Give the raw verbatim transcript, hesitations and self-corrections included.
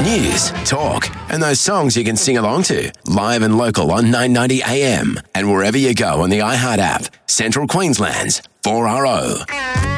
News, talk, and those songs you can sing along to. Live and local on nine ninety A M and wherever you go on the iHeart app. Central Queensland's four R O.